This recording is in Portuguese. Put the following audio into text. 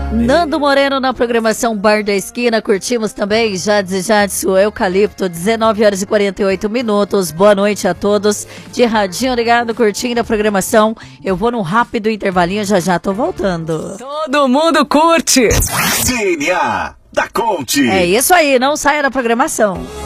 Nando Moreno na programação Bar da Esquina. Curtimos também Jadson Eucalipto, 19 horas e 48 minutos. Boa noite a todos de radinho ligado, curtindo a programação. Eu vou num rápido intervalinho, já tô voltando. Todo mundo curte! DNA da Conte. É isso aí, não saia da programação.